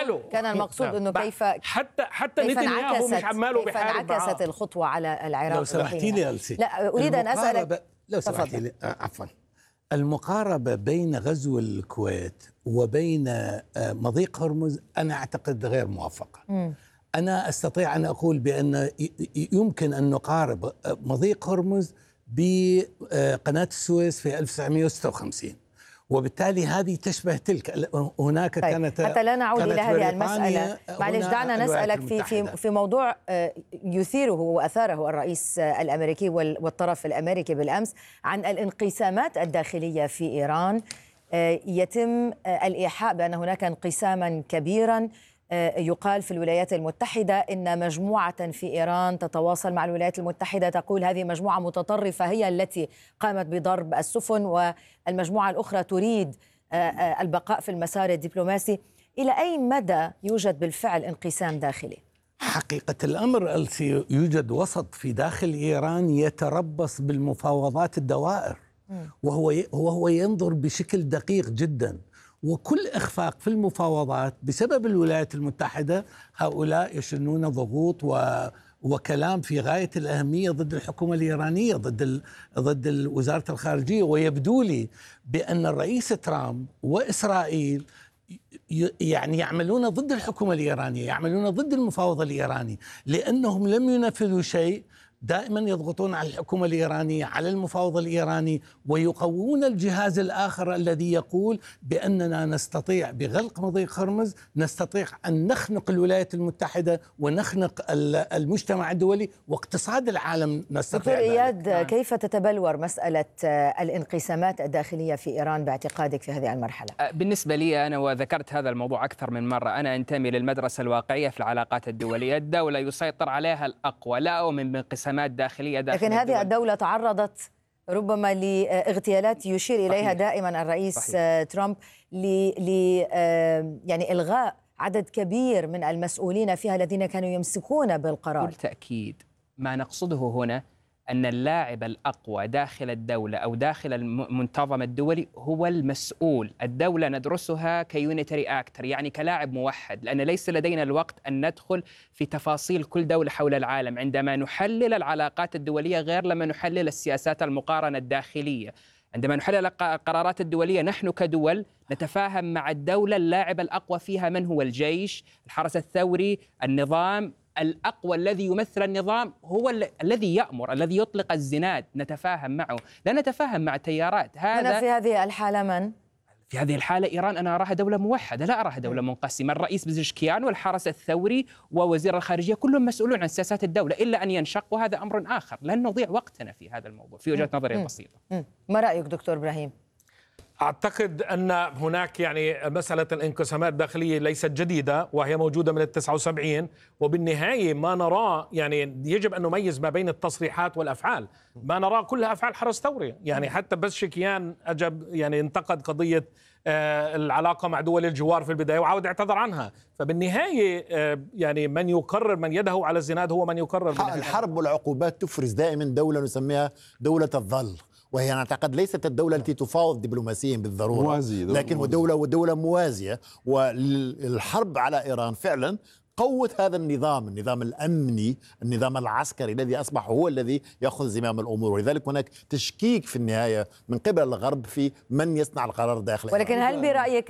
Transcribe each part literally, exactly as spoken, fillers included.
حاله. كان المقصود انه كيف حتى حتى كيف نتنياهو مش عماله بيحارب كيف انعكست الخطوه على العراق. لو سمحتي لي ألسي، لا اريد ان اسالك لو سمحتي لي عفوا المقاربة بين غزو الكويت وبين مضيق هرمز أنا أعتقد غير موفقة. م. أنا أستطيع أن أقول بأن يمكن أن نقارب مضيق هرمز بقناة السويس في ألف وتسعمئة وستة وخمسين، وبالتالي هذه تشبه تلك. هناك طيب. كانت حتى لا نعود إلى هذه المسألة، معلش دعنا نسألك في في في موضوع يثيره وأثاره الرئيس الأمريكي والطرف الأمريكي بالأمس عن الانقسامات الداخلية في إيران. يتم الإيحاء بأن هناك انقساما كبيرا، يقال في الولايات المتحدة إن مجموعة في إيران تتواصل مع الولايات المتحدة تقول هذه مجموعة متطرفة هي التي قامت بضرب السفن، والمجموعة الأخرى تريد البقاء في المسار الدبلوماسي. إلى أي مدى يوجد بالفعل انقسام داخلي؟ حقيقة الأمر ألسي يوجد وسط في داخل إيران يتربص بالمفاوضات الدوائر، وهو وهو ينظر بشكل دقيق جدا، وكل إخفاق في المفاوضات بسبب الولايات المتحدة هؤلاء يشنون ضغوط و وكلام في غاية الأهمية ضد الحكومة الإيرانية، ضد ال... ضد وزارة الخارجية. ويبدو لي بأن الرئيس ترامب وإسرائيل يعني يعملون ضد الحكومة الإيرانية، يعملون ضد المفاوض الإيراني، لأنهم لم ينفذوا شيء. دائما يضغطون على الحكومة الإيرانية، على المفاوض الإيراني، ويقوون الجهاز الآخر الذي يقول بأننا نستطيع بغلق مضيق هرمز نستطيع أن نخنق الولايات المتحدة ونخنق المجتمع الدولي واقتصاد العالم نستطيع. دكتور إياد، كيف تتبلور مسألة الانقسامات الداخلية في إيران باعتقادك في هذه المرحلة؟ بالنسبة لي أنا، وذكرت هذا الموضوع أكثر من مرة، أنا أنتمي للمدرسة الواقعية في العلاقات الدولية. الدولة يسيطر عليها الأقوى، لا أؤمن بانقسامات داخلية داخل لكن هذه الدول. الدولة تعرضت ربما لاغتيالات يشير إليها صحيح. دائما الرئيس صحيح. ترامب ل يعني إلغاء عدد كبير من المسؤولين فيها الذين كانوا يمسكون بالقرار. بالتأكيد ما نقصده هنا أن اللاعب الأقوى داخل الدولة أو داخل المنتظم الدولي هو المسؤول. الدولة ندرسها كيونيتري أكتر، يعني كلاعب موحد، لأن ليس لدينا الوقت أن ندخل في تفاصيل كل دولة حول العالم عندما نحلل العلاقات الدولية، غير لما نحلل السياسات المقارنة الداخلية. عندما نحلل القرارات الدولية نحن كدول نتفاهم مع الدولة اللاعب الأقوى فيها من هو الجيش، الحرس الثوري، النظام الأقوى الذي يمثل النظام هو ال الذي يأمر، الذي يطلق الزناد، نتفاهم معه، لا نتفاهم مع تيارات. هذا في هذه الحالة من؟ في هذه الحالة إيران أنا أراها دولة موحدة، لا أراها دولة منقسمة. الرئيس بزشكيان والحرس الثوري ووزير الخارجية كلهم مسؤولون عن سياسات الدولة، إلا أن ينشقوا هذا أمر آخر. لن نضيع وقتنا في هذا الموضوع في وجهة نظري البسيطة. ما رأيك دكتور إبراهيم؟ أعتقد أن هناك يعني مسألة الانقسامات الداخلية ليست جديدة، وهي موجودة من التسعة وسبعين، وبالنهاية ما نراه يعني يجب أن نميز ما بين التصريحات والأفعال. ما نراه كلها أفعال حرس ثوري، يعني حتى بزشكيان أجب يعني انتقد قضية العلاقة مع دول الجوار في البداية وعاود اعتذر عنها. فبالنهاية يعني من يقرر، من يده على الزناد هو من يقرر. الحرب والعقوبات تفرز دائما دولة نسميها دولة الظل، وهي نعتقد ليست الدولة التي تفاوض دبلوماسيا بالضرورة، موازية لكن موازية. دولة ودولة موازية. والحرب على إيران فعلا قوت هذا النظام، النظام الأمني، النظام العسكري الذي أصبح هو الذي يأخذ زمام الأمور، ولذلك هناك تشكيك في النهاية من قبل الغرب في من يصنع القرار داخل إيران. ولكن هل برأيك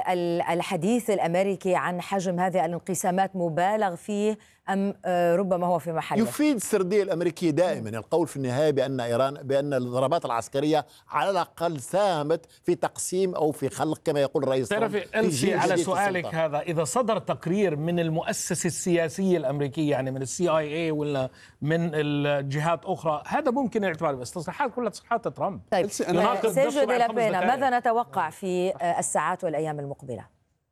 الحديث الأمريكي عن حجم هذه الانقسامات مبالغ فيه أم ربما هو في محله؟ يفيد السردية الأمريكية دائما القول في النهاية بأن إيران بأن الضربات العسكرية على الأقل ساهمت في تقسيم أو في خلق كما يقول الرئيس ترامب. تعرفي على سؤالك هذا، إذا صدر تقرير من المؤسسة السياسية الأمريكية يعني من السي آي اي ولا من الجهات أخرى، هذا ممكن الاعتبار، بس تصريحات كلها تصريحات ترامب. طيب سيجد لبينا، ماذا نتوقع في الساعات والأيام المقبلة؟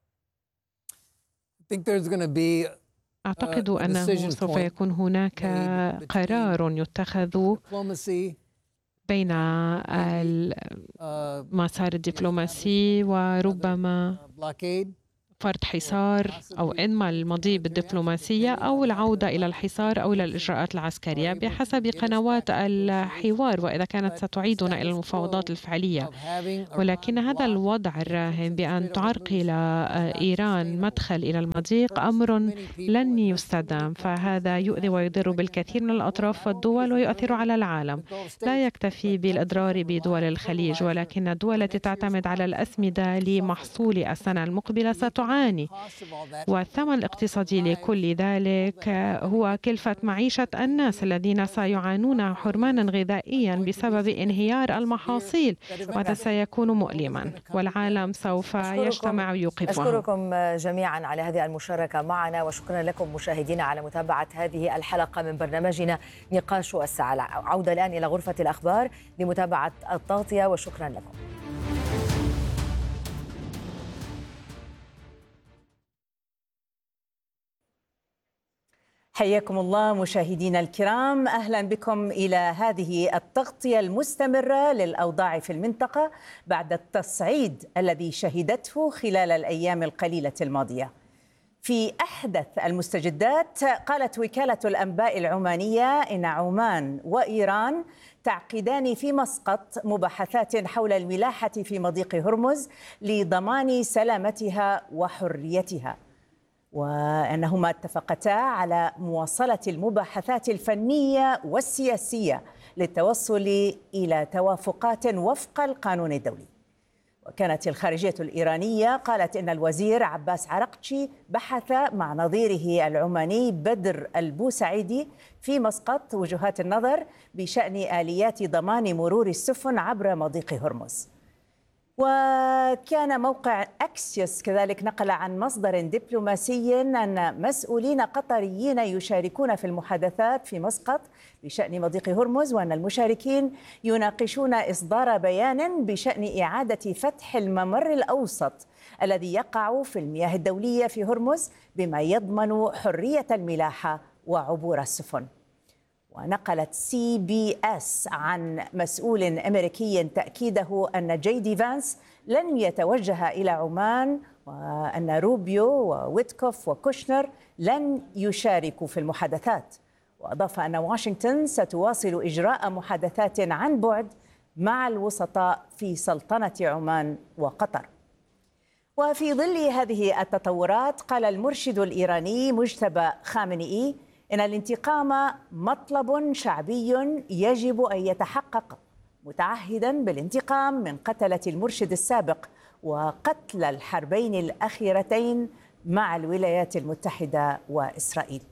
I think there's going to be أعتقد أنه سوف يكون هناك قرار يتخذ بين المسار الدبلوماسي وربما فرض حصار أو إما المضي بالدبلوماسية أو العودة إلى الحصار أو إلى الإجراءات العسكرية بحسب قنوات الحوار، وإذا كانت ستعيدنا إلى المفاوضات الفعلية. ولكن هذا الوضع الراهن بأن تعرقل إيران مدخل إلى المضيق أمر لن يستدام، فهذا يؤذي ويضر بالكثير من الأطراف والدول ويؤثر على العالم. لا يكتفي بالإضرار بدول الخليج، ولكن الدول التي تعتمد على الأسمدة لمحصول السنة المقبلة ستعاني، والثمن الاقتصادي لكل ذلك هو كلفة معيشة الناس الذين سيعانون حرمانا غذائيا بسبب انهيار المحاصيل، وهذا سيكون مؤلما والعالم سوف يجتمع ويوقفه. أشكركم جميعا على هذه المشاركة معنا، وشكرا لكم مشاهدينا على متابعة هذه الحلقة من برنامجنا نقاش الساعة. عودة الآن إلى غرفة الأخبار لمتابعة التغطية، وشكرا لكم. حياكم الله مشاهدينا الكرام، أهلا بكم إلى هذه التغطية المستمرة للأوضاع في المنطقة بعد التصعيد الذي شهدته خلال الأيام القليلة الماضية. في أحدث المستجدات، قالت وكالة الأنباء العمانية إن عمان وإيران تعقدان في مسقط مباحثات حول الملاحة في مضيق هرمز لضمان سلامتها وحريتها، وأنهما اتفقتا على مواصلة المباحثات الفنية والسياسية للتوصل إلى توافقات وفق القانون الدولي. وكانت الخارجية الإيرانية قالت إن الوزير عباس عرقتشي بحث مع نظيره العماني بدر البوسعيدي في مسقط وجهات النظر بشأن آليات ضمان مرور السفن عبر مضيق هرمز. وكان موقع أكسيوس كذلك نقل عن مصدر دبلوماسي أن مسؤولين قطريين يشاركون في المحادثات في مسقط بشأن مضيق هرمز، وأن المشاركين يناقشون إصدار بيان بشأن إعادة فتح الممر الأوسط الذي يقع في المياه الدولية في هرمز بما يضمن حرية الملاحة وعبور السفن. ونقلت سي بي اس عن مسؤول أمريكي تأكيده أن جي دي فانس لن يتوجه إلى عمان، وأن روبيو وويتكوف وكوشنر لن يشاركوا في المحادثات. وأضاف أن واشنطن ستواصل إجراء محادثات عن بعد مع الوسطاء في سلطنة عمان وقطر. وفي ظل هذه التطورات، قال المرشد الإيراني مجتبى خامنئي إن الانتقام مطلب شعبي يجب أن يتحقق، متعهدا بالانتقام من قتلة المرشد السابق وقتل الحربين الأخيرتين مع الولايات المتحدة وإسرائيل.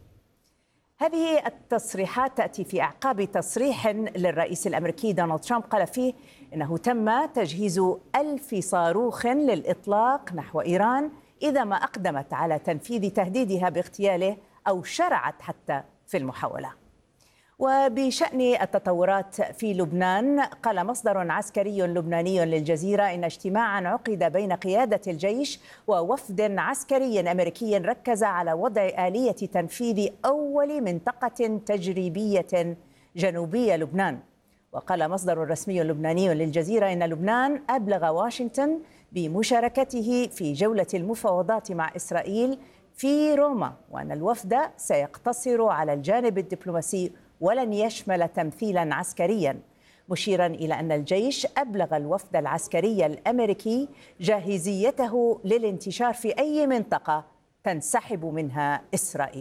هذه التصريحات تأتي في أعقاب تصريح للرئيس الأمريكي دونالد ترامب قال فيه إنه تم تجهيز ألف صاروخ للإطلاق نحو إيران إذا ما أقدمت على تنفيذ تهديدها باغتياله أو شرعت حتى في المحاولة. وبشأن التطورات في لبنان، قال مصدر عسكري لبناني للجزيرة إن اجتماعا عقد بين قيادة الجيش ووفد عسكري أمريكي ركز على وضع آلية تنفيذ أول منطقة تجريبية جنوبية لبنان. وقال مصدر رسمي لبناني للجزيرة إن لبنان أبلغ واشنطن بمشاركته في جولة المفاوضات مع إسرائيل في روما، وأن الوفد سيقتصر على الجانب الدبلوماسي ولن يشمل تمثيلا عسكريا، مشيرا إلى أن الجيش أبلغ الوفد العسكري الأمريكي جاهزيته للانتشار في أي منطقة تنسحب منها إسرائيل.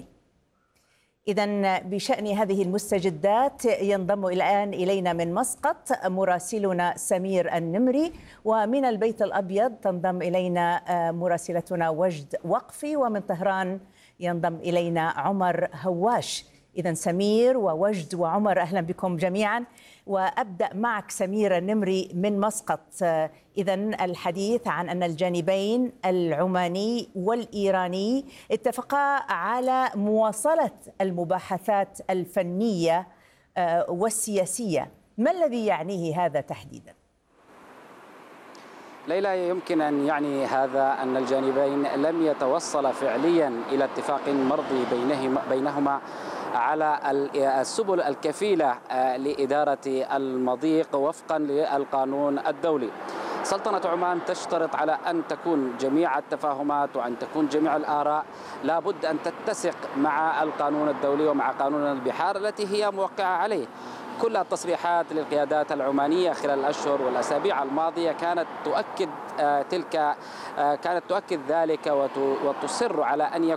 إذن بشأن هذه المستجدات ينضم الآن إلينا من مسقط مراسلنا سمير النمري، ومن البيت الأبيض تنضم إلينا مراسلتنا وجد وقفي، ومن طهران ينضم إلينا عمر هواش. إذن سمير ووجد وعمر أهلا بكم جميعا، وأبدأ معك سمير النمري من مسقط. إذن الحديث عن أن الجانبين العماني والإيراني اتفقا على مواصلة المباحثات الفنية والسياسية، ما الذي يعنيه هذا تحديدا؟ ليلى، يمكن أن يعني هذا أن الجانبين لم يتوصلا فعليا إلى اتفاق مرضي بينهما على السبل الكفيلة لإدارة المضيق وفقا للقانون الدولي. سلطنة عمان تشترط على أن تكون جميع التفاهمات وأن تكون جميع الآراء لابد أن تتسق مع القانون الدولي ومع قانون البحار التي هي موقعة عليه. كل التصريحات للقيادات العمانية خلال الأشهر والأسابيع الماضية كانت تؤكد تلك كانت تؤكد ذلك وتصر على أن يكون